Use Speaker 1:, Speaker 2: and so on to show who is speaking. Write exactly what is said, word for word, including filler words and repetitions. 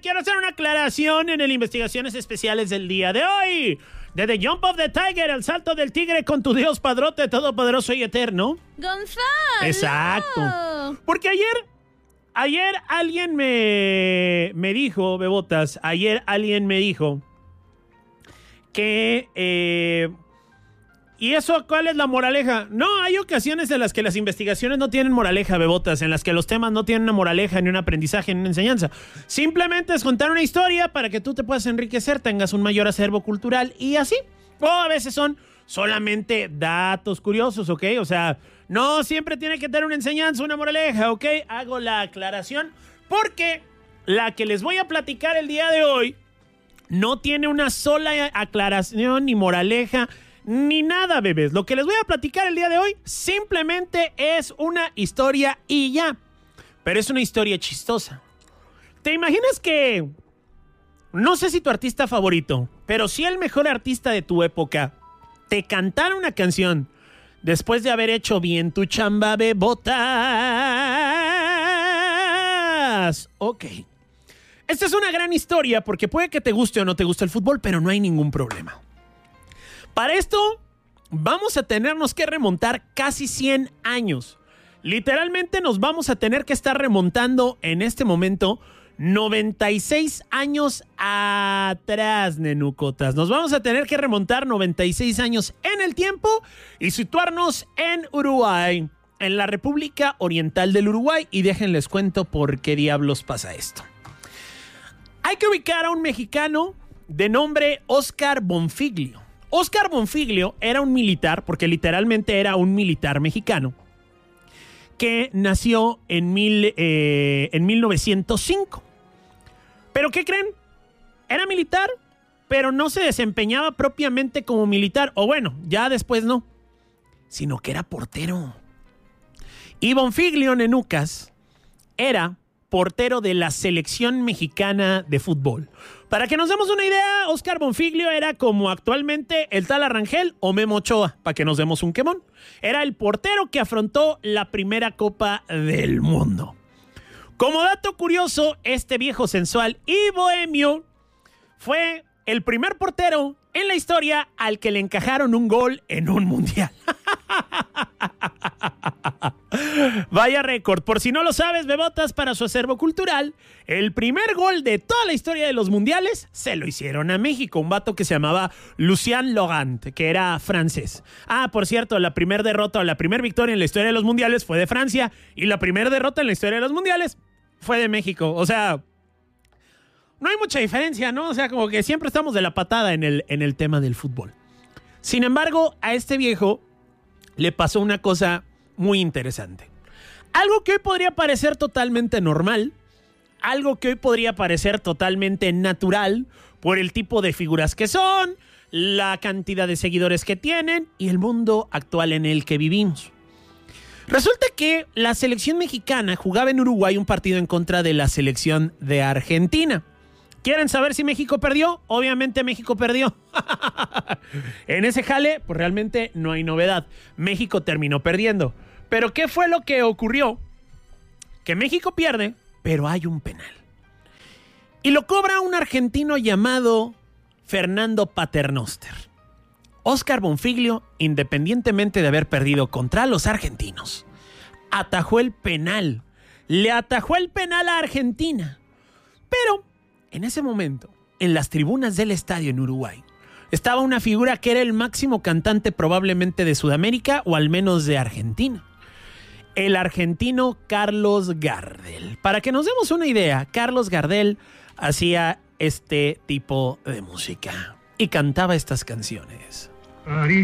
Speaker 1: quiero hacer una aclaración en el Investigaciones Especiales del día de hoy. De The Jump of the Tiger, el salto del tigre con tu Dios Padrote Todopoderoso y Eterno.
Speaker 2: ¡Gonzalo!
Speaker 1: Exacto. Porque ayer, ayer alguien me, me dijo, Bebotas, ayer alguien me dijo que... Eh, ¿Y eso cuál es la moraleja? No, hay ocasiones en las que las investigaciones no tienen moraleja, Bebotas, en las que los temas no tienen una moraleja, ni un aprendizaje, ni una enseñanza. Simplemente es contar una historia para que tú te puedas enriquecer, tengas un mayor acervo cultural y así. O a veces son solamente datos curiosos, ¿ok? O sea, no siempre tiene que tener una enseñanza, una moraleja, ¿ok? Hago la aclaración porque la que les voy a platicar el día de hoy no tiene una sola aclaración ni moraleja, ni nada, bebés. Lo que les voy a platicar el día de hoy simplemente es una historia y ya. Pero es una historia chistosa. ¿Te imaginas que... No sé si tu artista favorito, pero sí el mejor artista de tu época, te cantara una canción después de haber hecho bien tu chamba, Bebotas? Ok. Esta es una gran historia porque puede que te guste o no te guste el fútbol, pero no hay ningún problema. Para esto, vamos a tenernos que remontar casi cien años. Literalmente nos vamos a tener que estar remontando en este momento noventa y seis años atrás, nenucotas. Nos vamos a tener que remontar noventa y seis años en el tiempo y situarnos en Uruguay, en la República Oriental del Uruguay. Y déjenles cuento por qué diablos pasa esto. Hay que ubicar a un mexicano de nombre Óscar Bonfiglio. Óscar Bonfiglio era un militar, porque literalmente era un militar mexicano, que nació en, mil, eh, en mil novecientos cinco. ¿Pero qué creen? Era militar, pero no se desempeñaba propiamente como militar, o bueno, ya después no, sino que era portero. Y Bonfiglio, nenucas, era portero de la selección mexicana de fútbol. Para que nos demos una idea, Óscar Bonfiglio era como actualmente el tal Arrangel o Memo Ochoa, para que nos demos un quemón. Era el portero que afrontó la primera Copa del Mundo. Como dato curioso, este viejo sensual y bohemio fue el primer portero en la historia al que le encajaron un gol en un mundial. Vaya récord. Por si no lo sabes, Bebotas, para su acervo cultural, el primer gol de toda la historia de los mundiales se lo hicieron a México. Un vato que se llamaba Lucien Laurent, que era francés. Ah, por cierto, la primera derrota o la primera victoria en la historia de los mundiales fue de Francia. Y la primera derrota en la historia de los mundiales fue de México. O sea, no hay mucha diferencia, ¿no? O sea, como que siempre estamos de la patada en el, en el tema del fútbol. Sin embargo, a este viejo le pasó una cosa muy interesante. Algo que hoy podría parecer totalmente normal, algo que hoy podría parecer totalmente natural por el tipo de figuras que son, la cantidad de seguidores que tienen y el mundo actual en el que vivimos. Resulta que la selección mexicana jugaba en Uruguay un partido en contra de la selección de Argentina. ¿Quieren saber si México perdió? Obviamente México perdió. En ese jale, pues realmente no hay novedad. México terminó perdiendo. Pero ¿qué fue lo que ocurrió? Que México pierde, pero hay un penal. Y lo cobra un argentino llamado Fernando Paternoster. Óscar Bonfiglio, independientemente de haber perdido contra los argentinos, atajó el penal. Le atajó el penal a Argentina. Pero en ese momento, en las tribunas del estadio en Uruguay, estaba una figura que era el máximo cantante probablemente de Sudamérica o al menos de Argentina. El argentino Carlos Gardel. Para que nos demos una idea, Carlos Gardel hacía este tipo de música y cantaba estas canciones.